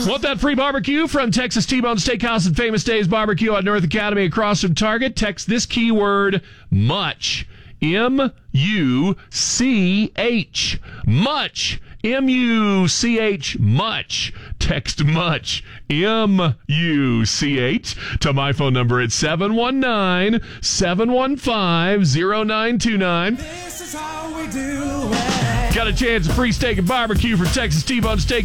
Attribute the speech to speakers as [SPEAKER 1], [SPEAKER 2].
[SPEAKER 1] Want that free barbecue from Texas T-Bone Steakhouse and Famous Days Barbecue on North Academy across from Target? Text this keyword, MUCH. M-U-C-H. MUCH. M-U-C-H. MUCH. Text MUCH. M-U-C-H to my phone number at 719-715-0929.
[SPEAKER 2] This is how we do it.
[SPEAKER 1] Got a chance of free steak and barbecue from Texas T-Bone Steak.